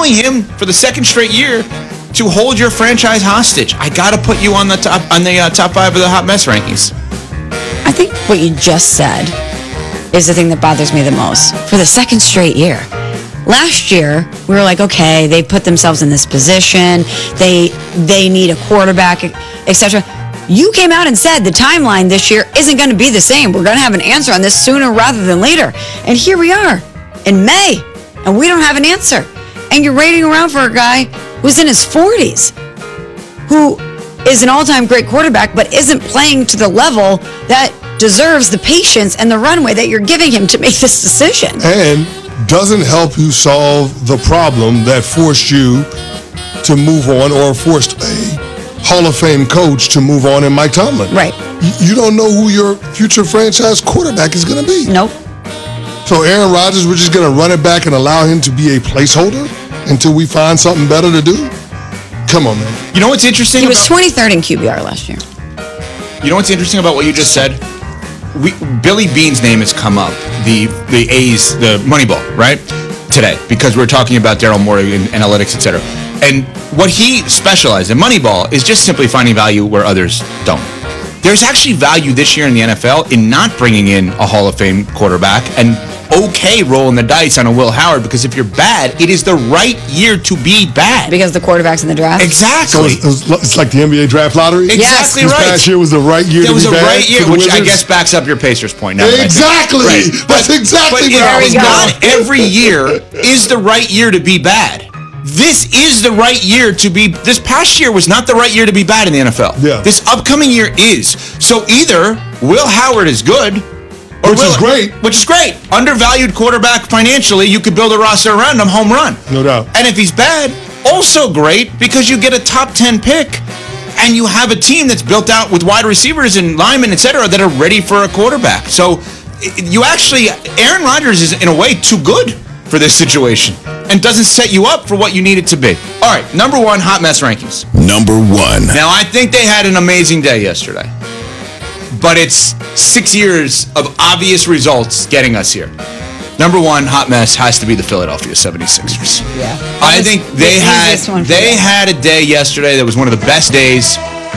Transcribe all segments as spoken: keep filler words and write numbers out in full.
allowing him for the second straight year to hold your franchise hostage. I got to put you on the top on the uh, top five of the hot mess rankings. I think what you just said is the thing that bothers me the most. For the second straight year. Last year, we were like, okay, they put themselves in this position. They they need a quarterback, et cetera. You came out and said the timeline this year isn't going to be the same. We're going to have an answer on this sooner rather than later. And here we are in May, and we don't have an answer. And you're waiting around for a guy who's in his forties, who is an all-time great quarterback, but isn't playing to the level that deserves the patience and the runway that you're giving him to make this decision. And doesn't help you solve the problem that forced you to move on, or forced a Hall of Fame coach to move on in Mike Tomlin. Right. You don't know who your future franchise quarterback is going to be. Nope. So Aaron Rodgers, we're just going to run it back and allow him to be a placeholder until we find something better to do? Come on, man. You know what's interesting? He was about, twenty-third in Q B R last year. You know what's interesting about what you just said? We, Billy Beane's name has come up, the the A's, the Moneyball, right? Today, because we're talking about Daryl Morey and analytics, et cetera. And what he specialized in, Moneyball, is just simply finding value where others don't. There's actually value this year in the N F L in not bringing in a Hall of Fame quarterback and okay rolling the dice on a Will Howard, because if you're bad, it is the right year to be bad. Because the quarterback's in the draft? Exactly. So it's, it's like the N B A draft lottery? Exactly this right. This past year was the right year it to was be a bad right year, for the which I Wizards? guess backs up your Pacers point. Now Exactly. Right. That's But- exactly but what I it was is going. not every year is the right year to be bad. This is the right year to be. This past year was not the right year to be bad in the N F L. Yeah. This upcoming year is. So either Will Howard is good, or Which Will, is great. Which is great. Undervalued quarterback financially, you could build a roster around him, home run. No doubt. And if he's bad, also great, because you get a top ten pick, and you have a team that's built out with wide receivers and linemen, et cetera, that are ready for a quarterback. So you actually, Aaron Rodgers is in a way too good for this situation and doesn't set you up for what you need it to be. All right, number one, hot mess rankings. Number one. Now, I think they had an amazing day yesterday, but it's six years of obvious results getting us here. Number one, hot mess has to be the Philadelphia seventy-sixers. Yeah. I think they the had easiest one for they them. had a day yesterday that was one of the best days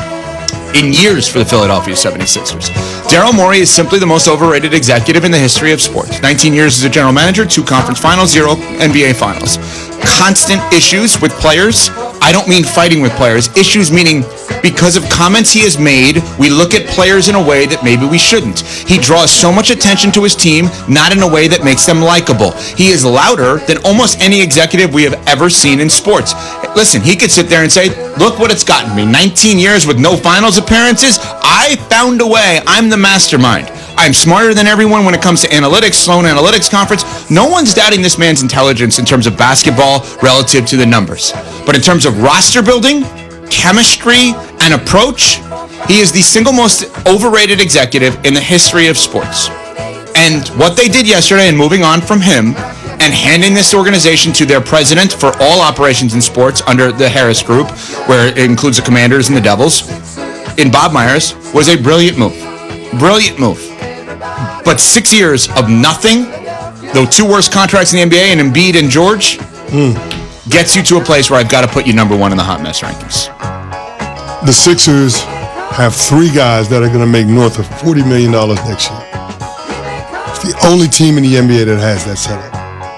in years for the Philadelphia seventy-sixers. Daryl Morey is simply the most overrated executive in the history of sports. nineteen years as a general manager, two conference finals, zero N B A finals. Constant issues with players. I don't mean fighting with players. Issues meaning because of comments he has made, we look at players in a way that maybe we shouldn't. He draws so much attention to his team, not in a way that makes them likable. He is louder than almost any executive we have ever seen in sports. Listen, he could sit there and say, look what it's gotten me. nineteen years with no finals appearances. I found a way. I'm the mastermind. I'm smarter than everyone when it comes to analytics, Sloan Analytics Conference. No one's doubting this man's intelligence in terms of basketball relative to the numbers. But in terms of roster building, chemistry, and approach, he is the single most overrated executive in the history of sports. And what they did yesterday in moving on from him and handing this organization to their president for all operations in sports under the Harris Group, where it includes the Commanders and the Devils, in Bob Myers, was a brilliant move. Brilliant move. But six years of nothing, the two worst contracts in the N B A, and Embiid and George, mm. gets you to a place where I've got to put you number one in the hot mess rankings. The Sixers have three guys that are going to make north of forty million dollars next year. It's the only team in the N B A that has that setup.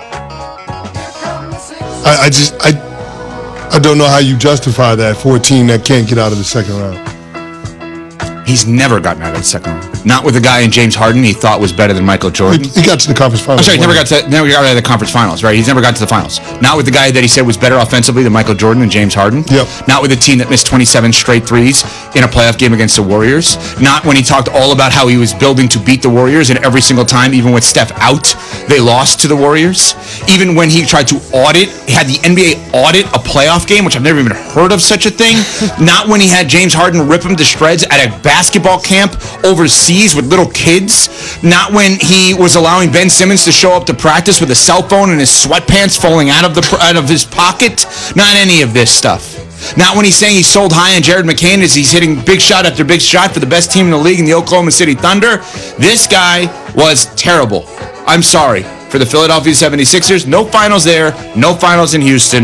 I, I just, I, I don't know how you justify that for a team that can't get out of the second round. He's never gotten out of the second round. Not with a guy in James Harden he thought was better than Michael Jordan. He, he got to the conference I'm finals. sorry, he never got to never got out of the conference finals, right? He's never got to the finals. Not with the guy that he said was better offensively than Michael Jordan and James Harden. Yep. Not with a team that missed twenty-seven straight threes in a playoff game against the Warriors. Not when he talked all about how he was building to beat the Warriors, and every single time, even with Steph out, they lost to the Warriors. Even when he tried to audit, he had the N B A audit a playoff game, which I've never even heard of such a thing. Not when he had James Harden rip him to shreds at a basketball camp overseas with little kids. Not when he was allowing Ben Simmons to show up to practice with a cell phone and his sweatpants falling out of the out of his pocket. Not any of this stuff. Not when he's saying he's sold high on Jared McCain as he's hitting big shot after big shot for the best team in the league in the Oklahoma City Thunder. This guy was terrible. I'm sorry for the Philadelphia seventy-sixers. No finals there. No finals in Houston.